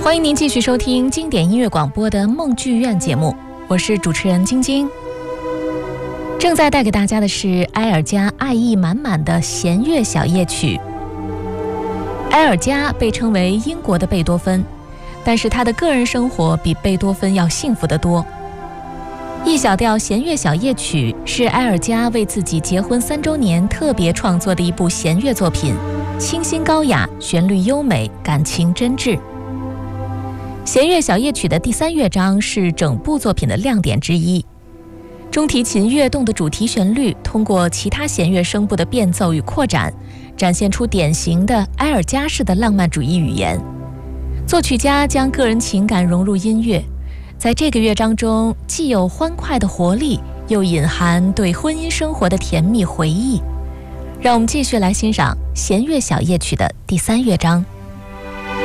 欢迎您继续收听经典音乐广播的梦剧院节目，我是主持人晶晶。正在带给大家的是埃尔加爱意满满的弦乐小夜曲。埃尔加被称为英国的贝多芬，但是他的个人生活比贝多芬要幸福得多。E小调弦乐小夜曲是埃尔加为自己结婚3周年特别创作的一部弦乐作品，清新高雅，旋律优美，感情真挚。弦乐小夜曲的第3乐章是整部作品的亮点之一，中提琴跃动的主题旋律通过其他弦乐声部的变奏与扩展，展现出典型的埃尔加式的浪漫主义语言。作曲家将个人情感融入音乐，在这个乐章中既有欢快的活力，又隐含对婚姻生活的甜蜜回忆。让我们继续来欣赏弦乐小夜曲的第3乐章。